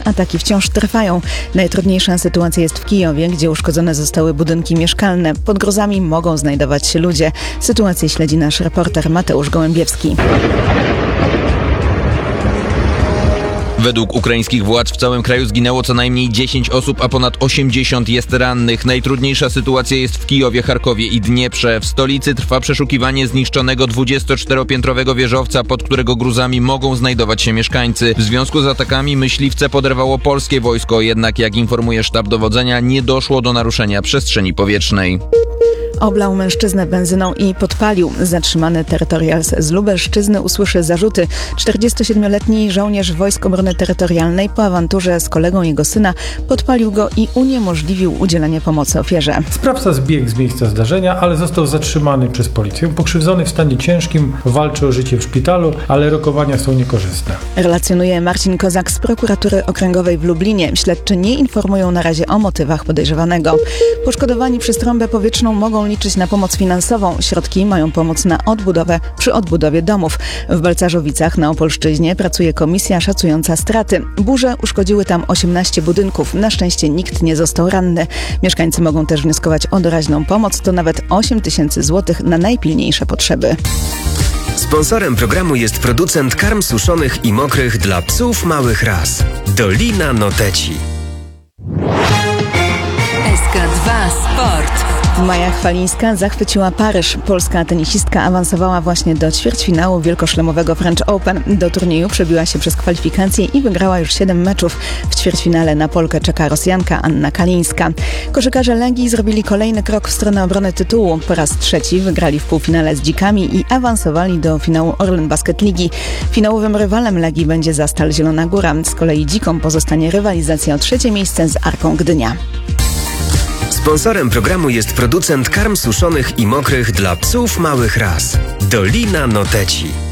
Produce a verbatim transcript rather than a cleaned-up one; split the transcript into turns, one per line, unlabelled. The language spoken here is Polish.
ataki wciąż trwają. Najtrudniejsza sytuacja jest w Kijowie, gdzie uszkodzone zostały budynki mieszkalne. Pod grozami mogą znajdować się ludzie. Sytuację śledzi nasz reporter Mateusz Gołębiewski.
Według ukraińskich władz w całym kraju zginęło co najmniej dziesięć osób, a ponad osiemdziesiąt jest rannych. Najtrudniejsza sytuacja jest w Kijowie, Charkowie i Dnieprze. W stolicy trwa przeszukiwanie zniszczonego dwudziestoczteropiętrowego wieżowca, pod którego gruzami mogą znajdować się mieszkańcy. W związku z atakami myśliwce poderwało polskie wojsko, jednak jak informuje sztab dowodzenia, nie doszło do naruszenia przestrzeni powietrznej.
Oblał mężczyznę benzyną i podpalił. Zatrzymany terytorials z Lubelszczyzny usłyszy zarzuty. czterdziestosiedmioletni żołnierz Wojsk Obrony Terytorialnej po awanturze z kolegą jego syna podpalił go i uniemożliwił udzielenie pomocy ofierze.
Sprawca zbiegł z miejsca zdarzenia, ale został zatrzymany przez policję. Pokrzywdzony w stanie ciężkim walczy o życie w szpitalu, ale rokowania są niekorzystne.
Relacjonuje Marcin Kozak z Prokuratury Okręgowej w Lublinie. Śledczy nie informują na razie o motywach podejrzewanego. Poszkodowani przez trąbę powietrzną mogą liczyć na pomoc finansową. Środki mają pomóc na odbudowę przy odbudowie domów. W Balcarzowicach na Opolszczyźnie pracuje komisja szacująca straty. Burze uszkodziły tam osiemnaście budynków. Na szczęście nikt nie został ranny. Mieszkańcy mogą też wnioskować o doraźną pomoc. To nawet osiem tysięcy złotych na najpilniejsze potrzeby.
Sponsorem programu jest producent karm suszonych i mokrych dla psów małych ras. Dolina Noteci.
S K dwa Sport.
Maja Chwalińska zachwyciła Paryż. Polska tenisistka awansowała właśnie do ćwierćfinału wielkoszlemowego French Open. Do turnieju przebiła się przez kwalifikacje i wygrała już siedem meczów. W ćwierćfinale na Polkę czeka Rosjanka Anna Kalińska. Koszykarze Legii zrobili kolejny krok w stronę obrony tytułu. Po raz trzeci wygrali w półfinale z Dzikami i awansowali do finału Orlen Basket Ligi. Finałowym rywalem Legii będzie Zastal Zielona Góra. Z kolei Dzikom pozostanie rywalizacja o trzecie miejsce z Arką Gdynia.
Sponsorem programu jest producent karm suszonych i mokrych dla psów małych ras. Dolina Noteci.